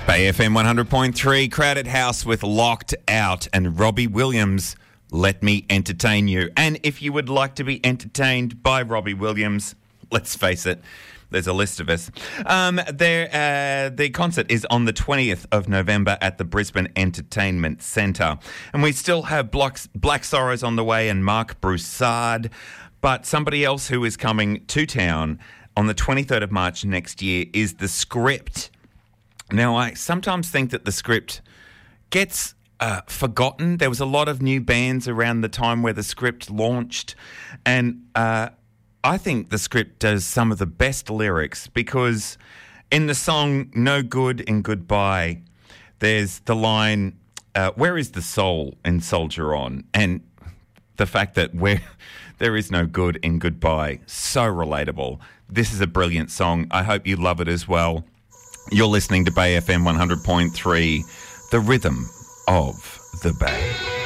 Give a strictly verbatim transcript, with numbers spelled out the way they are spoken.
Bay F M one hundred point three, Crowded House with Locked Out, and Robbie Williams, Let Me Entertain You. And if you would like to be entertained by Robbie Williams, let's face it, there's a list of us. Um, there, uh, the concert is on the twentieth of November at the Brisbane Entertainment Centre. And we still have Black, Black Sorrows on the way and Mark Broussard. But somebody else who is coming to town on the twenty-third of March next year is The Script. Now, I sometimes think that The Script gets uh, forgotten. There was a lot of new bands around the time where The Script launched. And uh, I think The Script does some of the best lyrics because in the song No Good in Goodbye, there's the line, uh, where is the soul in Soldier On? And the fact that where there is no good in goodbye, so relatable. This is a brilliant song. I hope you love it as well. You're listening to Bay F M one hundred point three, the rhythm of the Bay.